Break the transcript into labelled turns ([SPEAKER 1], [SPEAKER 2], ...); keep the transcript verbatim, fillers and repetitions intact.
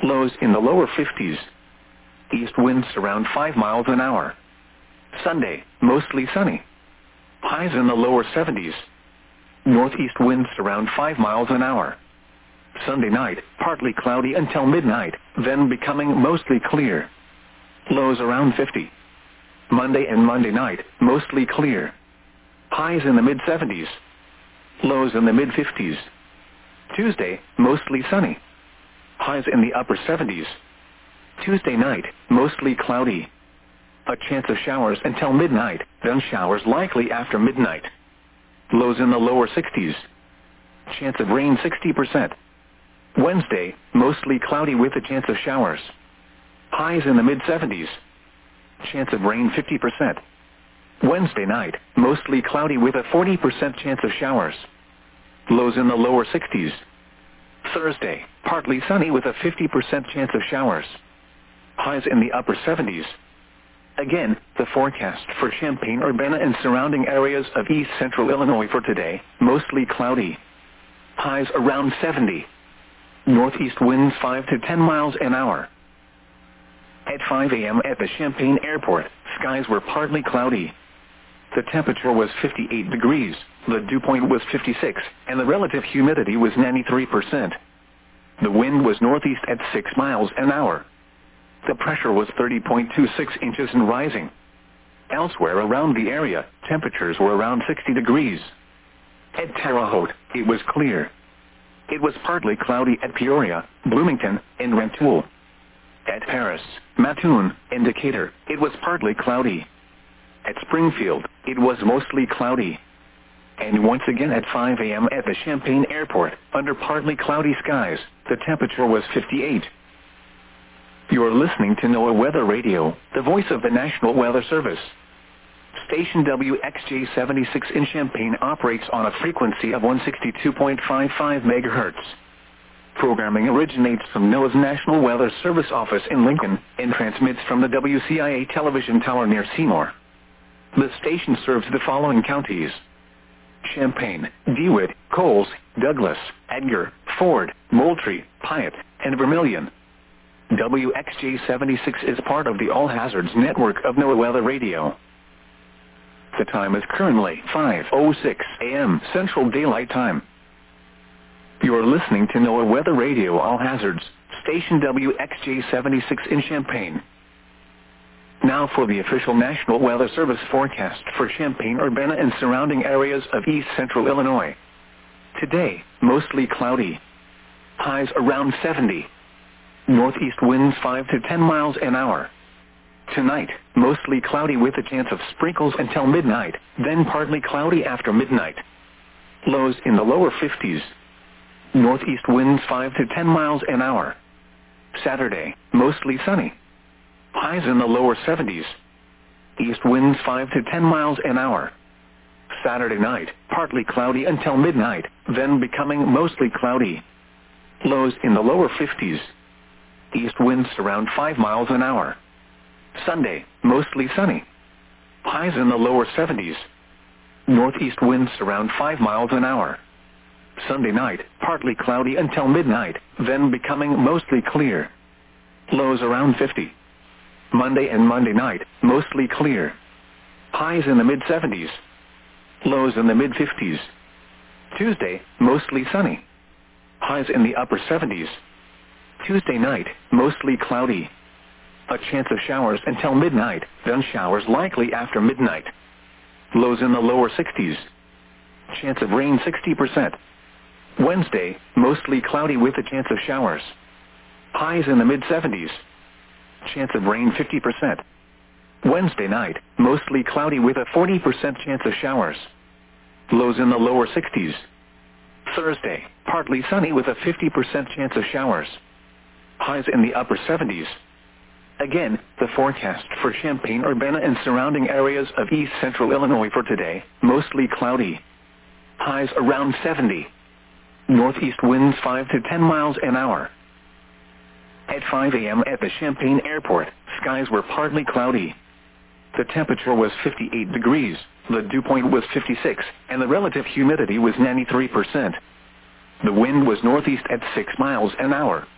[SPEAKER 1] Lows in the lower fifties. East winds around five miles an hour. Sunday, mostly sunny. Highs in the lower seventies. Northeast winds around five miles an hour. Sunday night, partly cloudy until midnight, then becoming mostly clear. Lows around fifty. Monday and Monday night, mostly clear. Highs in the mid-seventies. Lows in the mid-fifties. Tuesday, mostly sunny. Highs in the upper seventies. Tuesday night, mostly cloudy. A chance of showers until midnight, then showers likely after midnight. Lows in the lower sixties. Chance of rain sixty percent. Wednesday, mostly cloudy with a chance of showers. Highs in the mid-seventies. Chance of rain fifty percent. Wednesday night, mostly cloudy with a forty percent chance of showers. Lows in the lower sixties. Thursday, partly sunny with a fifty percent chance of showers. Highs in the upper seventies. Again, the forecast for Champaign-Urbana and surrounding areas of east central Illinois for today, mostly cloudy. Highs around seventy. Northeast winds five to ten miles an hour. At five a m at the Champaign Airport, skies were partly cloudy. The temperature was fifty-eight degrees, the dew point was fifty-six, and the relative humidity was ninety-three percent. The wind was northeast at six miles an hour. The pressure was thirty point two six inches and rising. Elsewhere around the area, temperatures were around sixty degrees. At Terre Haute, it was clear. It was partly cloudy at Peoria, Bloomington, and Rantoul. At Paris, Mattoon, and Decatur, it was partly cloudy. At Springfield, it was mostly cloudy. And once again at five a m at the Champaign Airport, under partly cloudy skies, the temperature was fifty-eight. You're listening to NOAA Weather Radio, the voice of the National Weather Service. Station W X J seventy-six in Champaign operates on a frequency of one sixty-two point five five megahertz. Programming originates from NOAA's National Weather Service office in Lincoln and transmits from the W C I A television tower near Seymour. The station serves the following counties: Champaign, DeWitt, Coles, Douglas, Edgar, Ford, Moultrie, Piatt, and Vermilion. W X J seventy-six is part of the All Hazards network of NOAA Weather Radio. The time is currently five oh six a m Central Daylight Time. You are listening to NOAA Weather Radio All Hazards, Station W X J seventy-six in Champaign. Now for the official National Weather Service forecast for Champaign-Urbana and surrounding areas of east central Illinois. Today, mostly cloudy. Highs around seventy. Northeast winds five to ten miles an hour. Tonight, mostly cloudy with a chance of sprinkles until midnight, then partly cloudy after midnight. Lows in the lower fifties. Northeast winds five to ten miles an hour. Saturday, mostly sunny. Highs in the lower seventies. East winds five to ten miles an hour. Saturday night, partly cloudy until midnight, then becoming mostly cloudy. Lows in the lower fifties. East winds around five miles an hour. Sunday, mostly sunny. Highs in the lower seventies. Northeast winds around five miles an hour. Sunday night, partly cloudy until midnight, then becoming mostly clear. Lows around fifty. Monday and Monday night, mostly clear. Highs in the mid-seventies. Lows in the mid-fifties. Tuesday, mostly sunny. Highs in the upper seventies. Tuesday night, mostly cloudy. A chance of showers until midnight, then showers likely after midnight. Lows in the lower sixties. Chance of rain sixty percent. Wednesday, mostly cloudy with a chance of showers. Highs in the mid-seventies. Chance of rain fifty percent. Wednesday night, mostly cloudy with a forty percent chance of showers. Lows in the lower sixties. Thursday, partly sunny with a fifty percent chance of showers. Highs in the upper seventies. Again, the forecast for Champaign-Urbana and surrounding areas of east central Illinois for today, mostly cloudy. Highs around seventy. Northeast winds five to ten miles an hour. At five a m at the Champaign Airport, skies were partly cloudy. The temperature was fifty-eight degrees, the dew point was fifty-six, and the relative humidity was ninety-three percent. The wind was northeast at six miles an hour.